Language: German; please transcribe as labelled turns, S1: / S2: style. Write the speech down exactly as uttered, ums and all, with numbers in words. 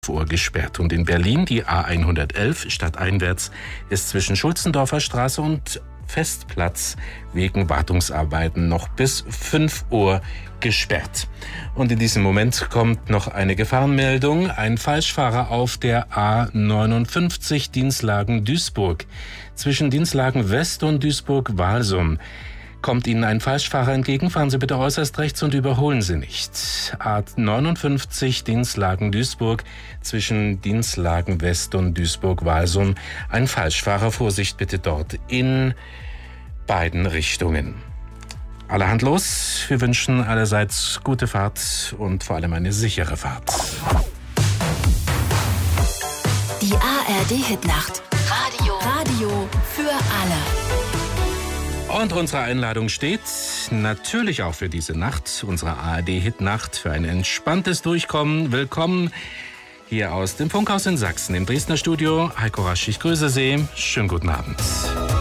S1: Uhr gesperrt. Und in Berlin die A hundertelf stadteinwärts ist zwischen Schulzendorfer Straße und Festplatz wegen Wartungsarbeiten noch bis fünf Uhr gesperrt. Und in diesem Moment kommt noch eine Gefahrenmeldung. Ein Falschfahrer auf der A neunundfünfzig Dinslagen-Duisburg. Zwischen Dinslagen West und Duisburg-Walsum kommt Ihnen ein Falschfahrer entgegen, fahren Sie bitte äußerst rechts und überholen Sie nicht. A neunundfünfzig Dinslagen-Duisburg zwischen Dinslagen West und Duisburg-Walsum. Ein Falschfahrer, Vorsicht bitte dort in beiden Richtungen. Allerhand los. Wir wünschen allerseits gute Fahrt und vor allem eine sichere Fahrt.
S2: Die A R D-Hitnacht. Radio. Radio für alle.
S1: Und unsere Einladung steht natürlich auch für diese Nacht, unsere A R D-Hitnacht, für ein entspanntes Durchkommen. Willkommen hier aus dem Funkhaus in Sachsen, im Dresdner Studio. Heiko Rasch, ich grüße Sie. Schönen guten Abend.